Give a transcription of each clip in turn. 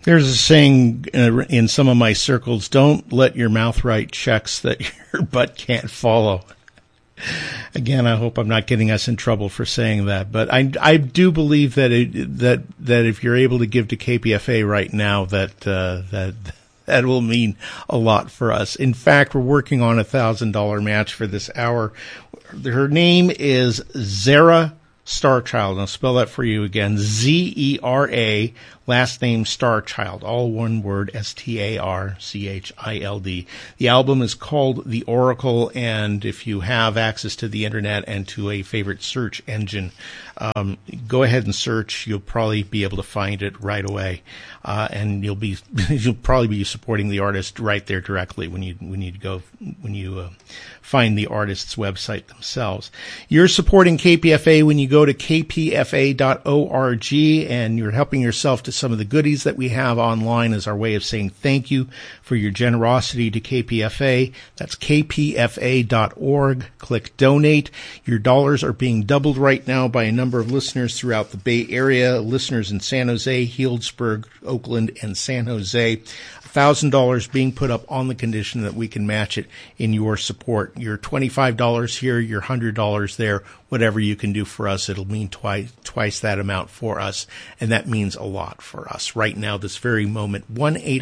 There's a saying in some of my circles, don't let your mouth write checks that your butt can't follow. Again, I hope I'm not getting us in trouble for saying that, but I do believe that that if you're able to give to KPFA right now, that will mean a lot for us. In fact, we're working on a $1,000 match for this hour. Her name is Zera Starchild. I'll spell that for you again. Zera, last name Starchild, all one word, Starchild. The album is called The Oracle, and if you have access to the internet and to a favorite search engine, go ahead and search. You'll probably be able to find it right away, and you'll probably be supporting the artist right there directly when you find the artist's website themselves. You're supporting KPFA when you go to kpfa.org, and you're helping yourself to some of the goodies that we have online as our way of saying thank you for your generosity to KPFA. That's kpfa.org. Click donate. Your dollars are being doubled right now by a number of listeners throughout the Bay Area, listeners in San Jose, Healdsburg, Oakland, and San Jose. $1,000 being put up on the condition that we can match it in your support. Your $25 here, your $100 there, whatever you can do for us, it'll mean twice that amount for us, and that means a lot for us. Right now, this very moment,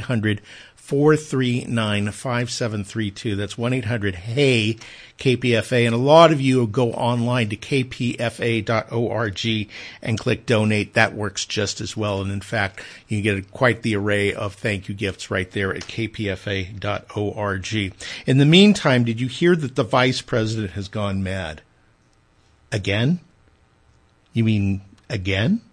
1-800-439-5732. That's 1-800-HEY KPFA. And a lot of you go online to kpfa.org and click donate. That works just as well. And in fact, you can get quite the array of thank you gifts right there at kpfa.org. In the meantime, did you hear that the vice president has gone mad? Again? You mean again?